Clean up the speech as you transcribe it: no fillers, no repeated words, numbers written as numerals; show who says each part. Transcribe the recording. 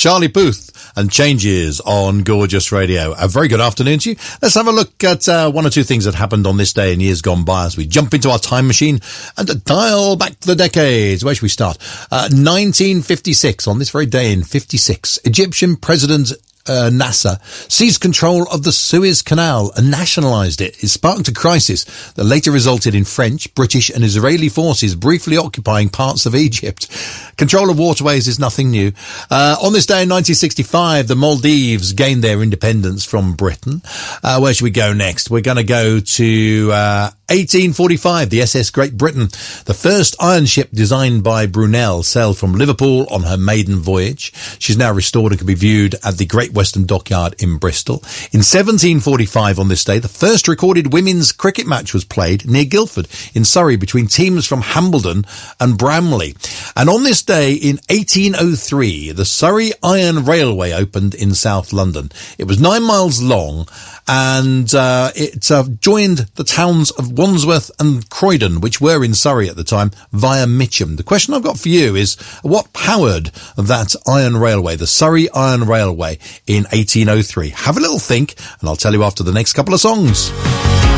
Speaker 1: Charlie Puth and Changes on Gorgeous Radio. A very good afternoon to you. Let's have a look at one or two things that happened on this day in years gone by as we jump into our time machine and dial back the decades. Where should we start? 1956, on this very day in 56, Egyptian President Nasser seized control of the Suez Canal and nationalised it. It sparked a crisis that later resulted in French, British and Israeli forces briefly occupying parts of Egypt. Control of waterways is nothing new. On this day in 1965, the Maldives gained their independence from Britain. Where should we go next? We're going to go to 1845, the SS Great Britain. The first iron ship designed by Brunel sailed from Liverpool on her maiden voyage. She's now restored and can be viewed at the Great Western Dockyard in Bristol. In 1745, on this day, the first recorded women's cricket match was played near Guildford in Surrey between teams from Hambledon and Bramley. And on this day in 1803, the Surrey Iron Railway opened in South London. It was 9 miles long and it joined the towns of Wandsworth and Croydon, which were in Surrey at the time, via Mitcham. The question I've got for you is, what powered that iron railway, the Surrey Iron Railway, in 1803? Have a little think, and I'll tell you after the next couple of songs.